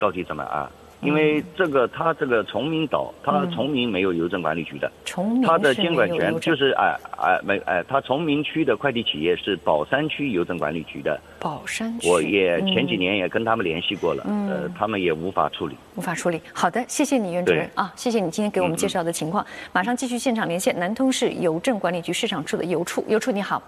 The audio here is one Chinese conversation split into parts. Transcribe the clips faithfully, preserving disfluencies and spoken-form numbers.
到底怎么啊？因为这个，它这个崇明岛，它崇明没有邮政管理局的， 崇明它的监管权就是哎哎没哎，它崇明区的快递企业是宝山区邮政管理局的。 宝山区， 我也前几年也跟他们联系过了，嗯、呃，他们也无法处理， 无法处理。好的，谢谢你，袁主任啊，谢谢你今天给我们介绍的情况。嗯、马上继续现场连线南通市邮政管理局市场处的邮处，邮处你好，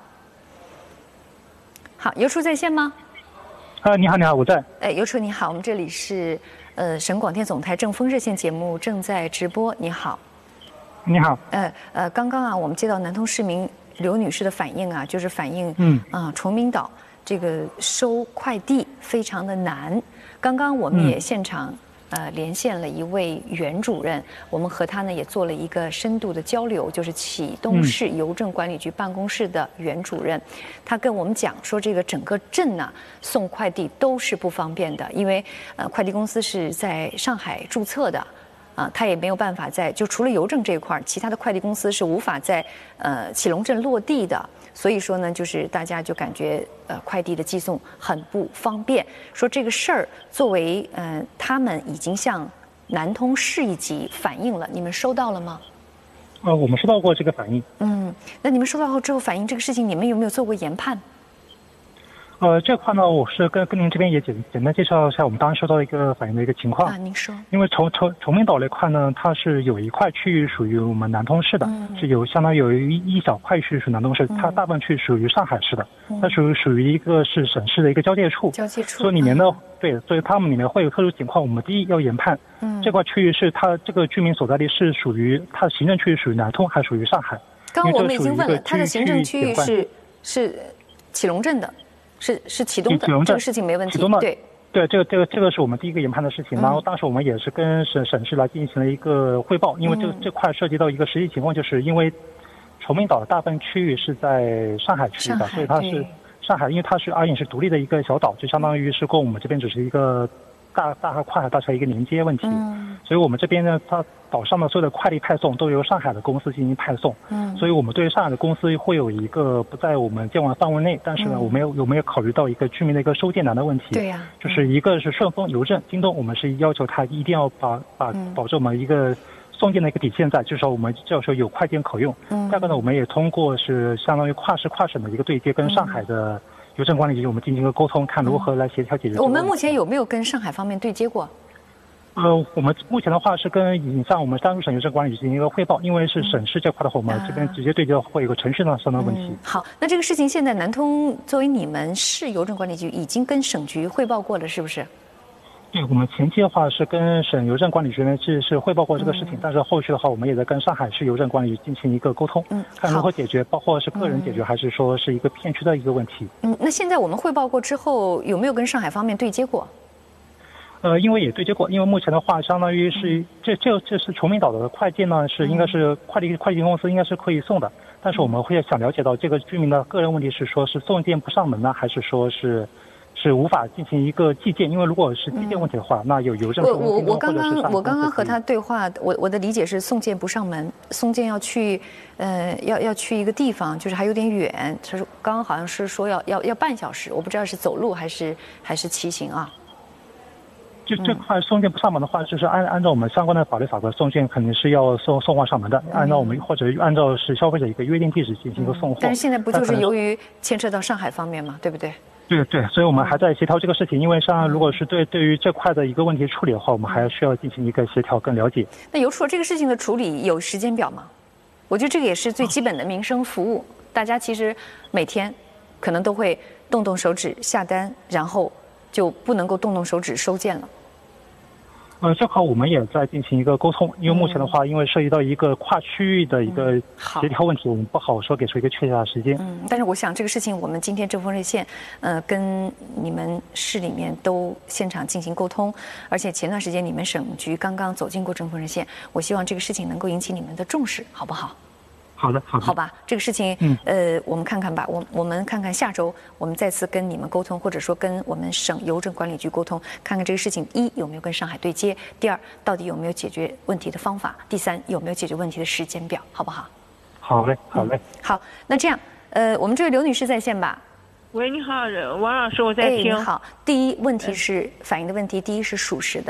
好，邮处在线吗？ 啊，你好，你好，我在。 哎，邮处你好，我们这里是呃省广电总台正风热线节目正在直播。你好， 你好。 呃呃，刚刚啊，我们接到南通市民刘女士的反映啊，就是反映嗯啊、呃、崇明岛这个收快递非常的难。刚刚我们也现场。嗯呃，连线了一位袁主任，我们和他呢也做了一个深度的交流，就是启东市邮政管理局办公室的袁主任，他跟我们讲说，这个整个镇呢、啊、送快递都是不方便的，因为呃快递公司是在上海注册的，啊、呃，他也没有办法在就除了邮政这一块，其他的快递公司是无法在呃启龙镇落地的。所以说呢，就是大家就感觉呃快递的寄送很不方便。说这个事儿，作为呃他们已经向南通市一级反映了，你们收到了吗？ 呃，我们收到过这个反映。 嗯，那你们收到后之后反映这个事情，你们有没有做过研判？ 呃，这块呢，我是跟跟您这边也简简单介绍一下我们当时收到一个反映的一个情况啊。您说。 因为崇崇崇明岛那块呢，它是有一块区域属于我们南通市的，嗯、是有相当于有一一小块区域属于南通市，嗯、它大部分区域属于上海市的，嗯、它属于属于一个是省市的一个交界处。 交界处。 所以里面呢，嗯、对，所以它们里面会有特殊情况，我们第一要研判，嗯，这块区域是它这个居民所在地是属于它的行政区域属于南通还是属于上海？ 刚刚我们已经问了，它的行政区域是是启龙镇的。是是启东的，这个事情没问题。对对，这个这个这个是我们第一个研判的事情。嗯、然后当时我们也是跟省省市来进行了一个汇报，因为这、嗯、这块涉及到一个实际情况，就是因为崇明岛的大部分区域是在上海区域的，所以它是上海，因为它是而且是独立的一个小岛，就相当于是跟我们这边只是一个大大和跨海大桥一个连接问题。嗯、所以我们这边呢，它岛上的所有的快递派送都由上海的公司进行派送。嗯，所以我们对上海的公司会有一个不在我们监管范围内，但是呢，嗯、我们有有没有考虑到一个居民的一个收件难的问题？ 对呀、啊， 就是一个是顺丰邮政、京东，我们是要求他一定要把把保证我们一个送件的一个底线在，至少我们叫说有快件可用。嗯，第二个呢，我们也通过是相当于跨市跨省的一个对接，跟上海的邮政管理局我们进行一个沟通，看如何来协调解决。 我们目前有没有跟上海方面对接过？ 呃，我们目前的话是跟引上我们甘肃省邮政管理局进行一个汇报，因为是省市这块的话，我们这边直接对接会有个程序上上的问题、嗯。 好，那这个事情现在南通作为你们市邮政管理局已经跟省局汇报过了，是不是？ 对，我们前期的话是跟省邮政管理局呢是是汇报过这个事情，嗯、但是后续的话我们也在跟上海市邮政管理局进行一个沟通，嗯，看如何解决，包括是个人解决、嗯、还是说是一个片区的一个问题。 嗯，那现在我们汇报过之后，有没有跟上海方面对接过？ 呃，因为也对接过，因为目前的话，相当于是、嗯、这这这是崇明岛的快件呢，是应该是快递快递公司应该是可以送的，但是我们会想了解到这个居民的个人问题是说是送件不上门呢，还是说是是无法进行一个寄件？因为如果是寄件问题的话，嗯、那有邮政。 我我我刚刚我刚刚和他对话，我我的理解是送件不上门，送件要去呃要要去一个地方，就是还有点远。他说刚刚好像是说要要要半小时，我不知道是走路还是还是骑行啊。 就这块送件不上门的话，就是按按照我们相关的法律法规，送件肯定是要送送货上门的。按照我们或者按照是消费者一个约定地址进行一个送货。 但是现在不就是由于牵扯到上海方面嘛，对不对？ 对对，所以我们还在协调这个事情。因为上如果是对对于这块的一个问题处理的话，我们还需要进行一个协调跟了解。 那邮处这个事情的处理有时间表吗？我觉得这个也是最基本的民生服务，大家其实每天可能都会动动手指下单，然后就不能够动动手指收件了。 呃，这块我们也在进行一个沟通，因为目前的话，因为涉及到一个跨区域的一个协调问题，我们不好说给出一个确切的时间。 嗯，但是我想这个事情，我们今天正风热线，呃，跟你们市里面都现场进行沟通，而且前段时间你们省局刚刚走进过正风热线，我希望这个事情能够引起你们的重视，好不好？ 好的，好的， 好吧，这个事情，嗯，呃，我们看看吧，我我们看看下周我们再次跟你们沟通，或者说跟我们省邮政管理局沟通，看看这个事情一有没有跟上海对接，第二到底有没有解决问题的方法，第三有没有解决问题的时间表，好不好？ 好嘞，好嘞。 嗯、好，那这样，呃，我们这位刘女士在线吧？ 喂，你好，王老师，我在听。 哎，你好，第一问题是、嗯、反映的问题，第一是属实的。